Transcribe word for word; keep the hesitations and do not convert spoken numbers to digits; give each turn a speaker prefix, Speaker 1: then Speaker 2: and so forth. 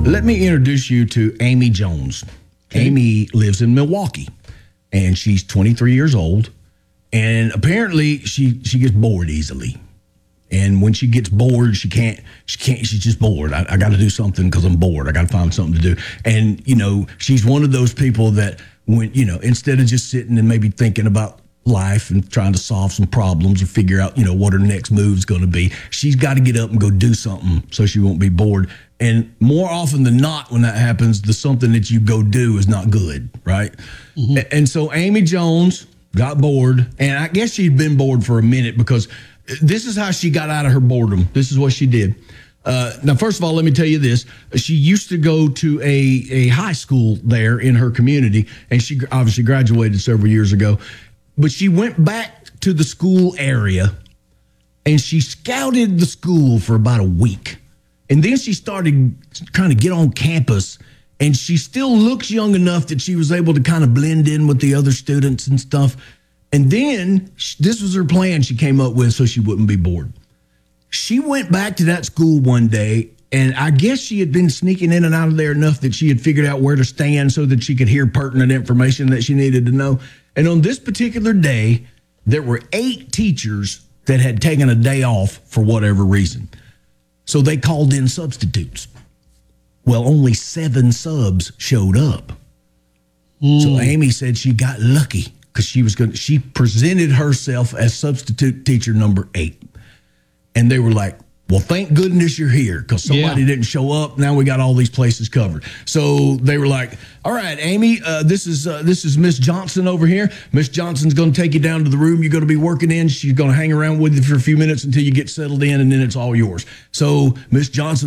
Speaker 1: Let me introduce you to Amy Jones. Okay. Amy lives in Milwaukee, and she's twenty-three years old. And apparently, she she gets bored easily. And when she gets bored, she can't. She can't. She's just bored. I, I got to do something because I'm bored. I got to find something to do. And you know, she's one of those people that when you know, instead of just sitting and maybe thinking about life and trying to solve some problems or figure out, you know, what her next move's going to be, she's got to get up and go do something so she won't be bored. And more often than not, when that happens, the something that you go do is not good, right? Mm-hmm. And so Amy Jones got bored, and I guess she'd been bored for a minute because this is how she got out of her boredom. This is what she did. Uh, now, first of all, let me tell you this. She used to go to a, a high school there in her community, and she obviously graduated several years ago. But she went back to the school area, and she scouted the school for about a week. And then she started trying to get on campus, and she still looks young enough that she was able to kind of blend in with the other students and stuff. And then this was her plan she came up with so she wouldn't be bored. She went back to that school one day, and I guess she had been sneaking in and out of there enough that she had figured out where to stand so that she could hear pertinent information that she needed to know. And on this particular day, there were eight teachers that had taken a day off for whatever reason. So they called in substitutes. Well, only seven subs showed up. Mm. So Amy said she got lucky because she was going. She presented herself as substitute teacher number eight, and they were like, "Well, thank goodness you're here because somebody yeah. didn't show up. Now we got all these places covered." So they were like, "All right, Amy, uh, this is uh, this is Miss Johnson over here. Miss Johnson's going to take you down to the room you're going to be working in. She's going to hang around with you for a few minutes until you get settled in, and then it's all yours." So Miss Johnson